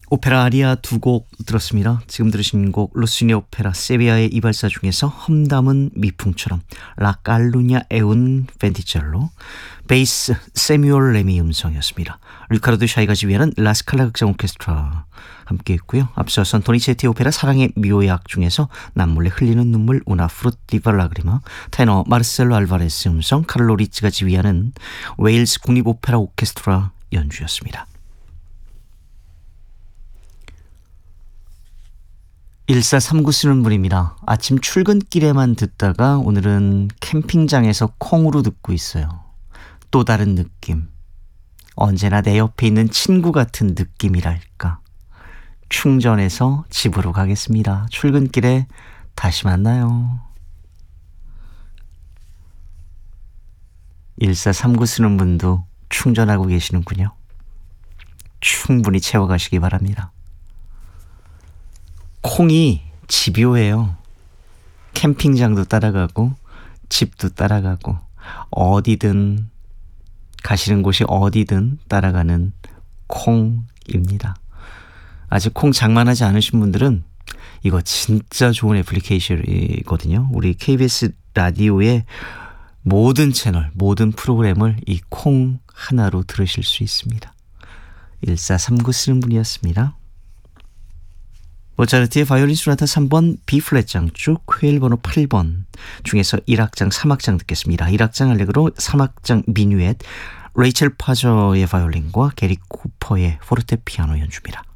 오페라 아리아 두 곡 들었습니다. 지금 들으신 곡 로시니 오페라 세비야의 이발사 중에서 험담은 미풍처럼, 라 깔루냐 에운 펜티첼로, 베이스 세뮤얼 레미 음성이었습니다. 리카르도 샤이가 지휘하는 라스칼라 극장 오케스트라 함께했고요. 앞서선 도니체티 오페라 사랑의 묘약 중에서 남몰래 흘리는 눈물 우나 프루티바 라그리마, 테너 마르셀로 알바레스 음성, 카를로 리츠가 지휘하는 웨일스 국립 오페라 오케스트라 연주였습니다. 1439 쓰는 분입니다. 아침 출근길에만 듣다가 오늘은 캠핑장에서 콩으로 듣고 있어요. 또 다른 느낌. 언제나 내 옆에 있는 친구 같은 느낌이랄까. 충전해서 집으로 가겠습니다. 출근길에 다시 만나요. 1439 쓰는 분도 충전하고 계시는군요. 충분히 채워가시기 바랍니다. 콩이 집요해요. 캠핑장도 따라가고 집도 따라가고 어디든, 가시는 곳이 어디든 따라가는 콩입니다. 아직 콩 장만하지 않으신 분들은 이거 진짜 좋은 애플리케이션이거든요. 우리 KBS 라디오의 모든 채널, 모든 프로그램을 이 콩 하나로 들으실 수 있습니다. 1439 쓰는 분이었습니다. 모차르트의 바이올린 소나타 3번 B플랫 장축 퀘일 번호 8번 중에서 1악장 3악장 듣겠습니다. 1악장 알레그로, 3악장 미뉴엣, 레이첼 파저의 바이올린과 게리 쿠퍼의 포르테피아노 연주입니다.